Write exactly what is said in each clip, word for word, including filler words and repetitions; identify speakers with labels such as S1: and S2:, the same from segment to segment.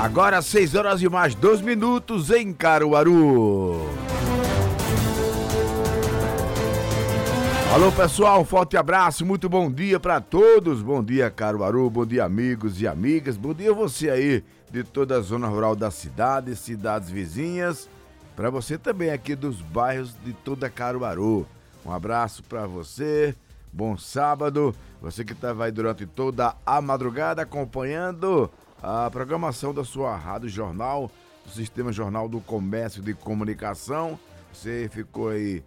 S1: Agora seis horas e mais dois minutos em Caruaru. Alô pessoal, um forte abraço, muito bom dia para todos. Bom dia Caruaru, bom dia amigos e amigas, bom dia você aí de toda a zona rural da cidade, cidades vizinhas, para você também aqui dos bairros de toda Caruaru. Um abraço para você, bom sábado, você que estava aí durante toda a madrugada acompanhando a programação da sua Rádio Jornal, do Sistema Jornal do Comércio de Comunicação. Você ficou aí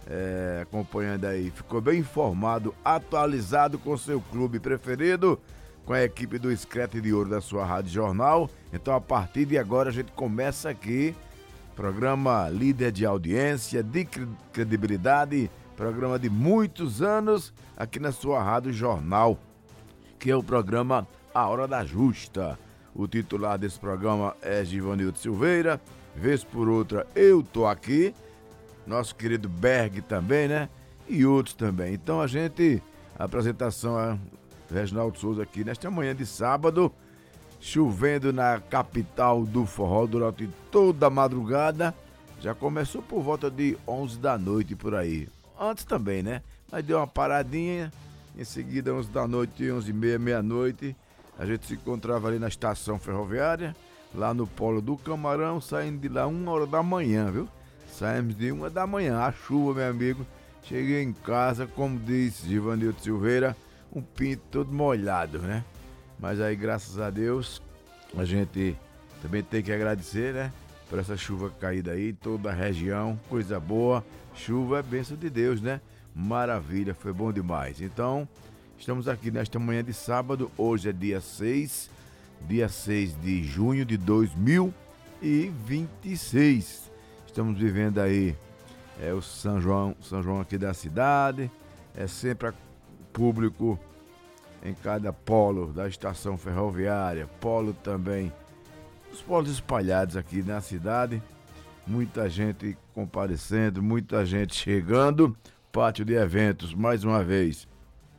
S1: é, acompanhando aí, ficou bem informado, atualizado com seu clube preferido, com a equipe do Escrete de Ouro da sua Rádio Jornal. Então a partir de agora a gente começa aqui, programa líder de audiência, de credibilidade, programa de muitos anos aqui na sua Rádio Jornal, que é o programa A Hora da Justa. O titular desse programa é Givanildo Silveira, vez por outra eu tô aqui, nosso querido Berg também, né? E outros também. Então a gente, a apresentação é Reginaldo Souza aqui nesta manhã de sábado, chovendo na capital do forró durante toda a madrugada. Já começou por volta de onze da noite por aí. Antes também, né? Mas deu uma paradinha, em seguida onze da noite, onze e meia, meia-noite, a gente se encontrava ali na estação ferroviária, lá no Polo do Camarão, saindo de lá uma hora da manhã, viu? Saímos de uma da manhã, a chuva, meu amigo. Cheguei em casa, como disse Givanildo Silveira, um pinto todo molhado, né? Mas aí, graças a Deus, a gente também tem que agradecer, né? Por essa chuva caída aí, toda a região, coisa boa. Chuva é bênção de Deus, né? Maravilha, foi bom demais. Então, estamos aqui nesta manhã de sábado, hoje é dia seis, dia seis de junho de dois mil e vinte e seis. Estamos vivendo aí é, o São João, São João aqui da cidade, é sempre público em cada polo da estação ferroviária, polo também, os polos espalhados aqui na cidade, muita gente comparecendo, muita gente chegando, pátio de eventos, mais uma vez,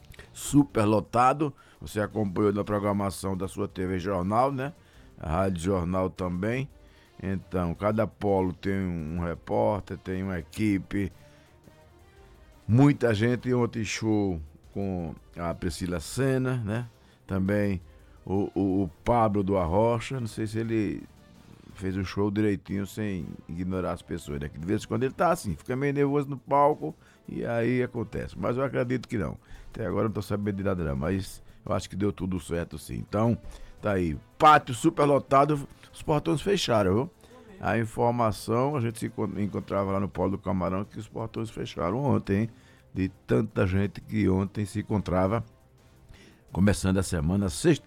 S1: super lotado. Você acompanhou na programação da sua T V Jornal, né? A Rádio Jornal também. Então, cada polo tem um repórter, tem uma equipe, muita gente. Ontem show com a Priscila Senna, né? Também o, o, o Pablo do Arrocha, não sei se ele fez o show direitinho sem ignorar as pessoas, né? Que de vez em quando ele tá assim, fica meio nervoso no palco e aí acontece, mas eu acredito que não. Até agora eu não tô sabendo de nada não, mas eu acho que deu tudo certo sim. Então, tá aí, pátio super lotado, os portões fecharam, viu? A informação, a gente se encontrava lá no Polo do Camarão que os portões fecharam ontem, hein? De tanta gente que ontem se encontrava, começando a semana, sexta